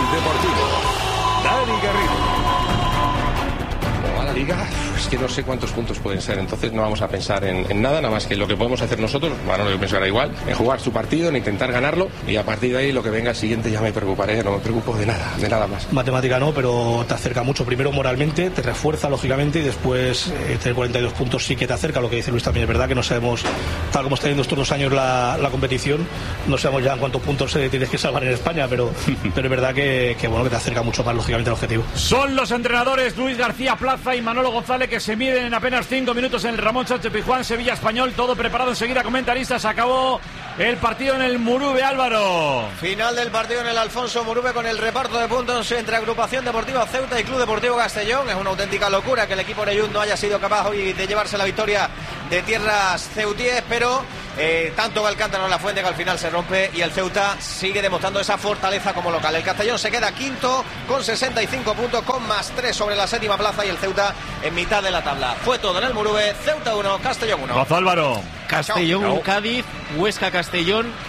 Deportivo. Dani Garrido. A la Liga, es que no sé cuántos puntos pueden ser, entonces no vamos a pensar en nada más que lo que podemos hacer nosotros. Bueno, yo pensará igual, en jugar su partido, en intentar ganarlo, y a partir de ahí lo que venga el siguiente ya me preocuparé. No me preocupo de nada más. Matemática no, pero te acerca mucho, primero moralmente, te refuerza lógicamente, y después tener 42 puntos sí que te acerca. Lo que dice Luis también es verdad, que no sabemos, tal como está yendo estos 2 años la competición, no sabemos ya en cuántos puntos tienes que salvar en España, pero es verdad que bueno, que te acerca mucho más lógicamente al objetivo. Son los entrenadores Luis García Plaza y Manolo González, que se miden en apenas 5 minutos en el Ramón Sánchez Pizjuán, Sevilla Español, todo preparado enseguida. Comentaristas, acabó el partido en el Murube, Álvaro. Final del partido en el Alfonso Murube, con el reparto de puntos entre Agrupación Deportiva Ceuta y Club Deportivo Castellón. Es una auténtica locura que el equipo Oreyud no haya sido capaz hoy de llevarse la victoria de tierras ceutíes, pero tanto va el cántaro en la fuente que al final se rompe y el Ceuta sigue demostrando esa fortaleza como local. El Castellón se queda quinto con 65 puntos, con +3 sobre la 7ª plaza, y el Ceuta en mitad de la tabla. Fue todo en el Murube. Ceuta 1, Castellón 1. Álvaro. Castellón, Cádiz, Huesca, Castellón.